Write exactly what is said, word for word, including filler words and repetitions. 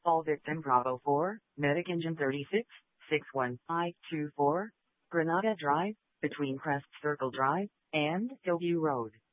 All victim Bravo four, Medic Engine thirty-six, six one five two four, Granada Drive, between Crest Circle Drive and Hillview Road.